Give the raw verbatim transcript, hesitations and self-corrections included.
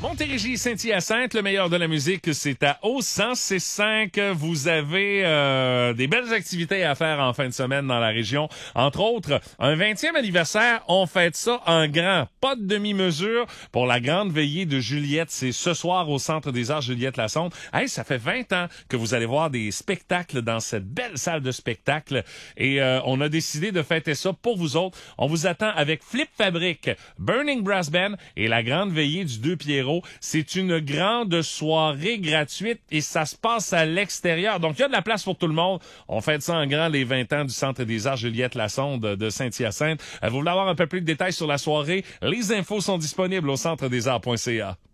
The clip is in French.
Montérégie, Saint-Hyacinthe, le meilleur de la musique, c'est à O cent cinq. Vous avez euh, des belles activités à faire en fin de semaine dans la région. Entre autres, un vingtième anniversaire, on fête ça en grand. Pas de demi-mesure pour la grande veillée de Juliette. C'est ce soir au Centre des Arts Juliette Lassonde. Hey, ça fait vingt ans que vous allez voir des spectacles dans cette belle salle de spectacle. Et euh, on a décidé de fêter ça pour vous autres. On vous attend avec Flip Fabric, Burning Brass Band et la grande veillée du Deux Pierrot. C'est une grande soirée gratuite et ça se passe à l'extérieur. Donc, il y a de la place pour tout le monde. On fête ça en grand les vingt ans du Centre des Arts Juliette Lassonde de Saint-Hyacinthe. Vous voulez avoir un peu plus de détails sur la soirée? Les infos sont disponibles au centre des arts point c a.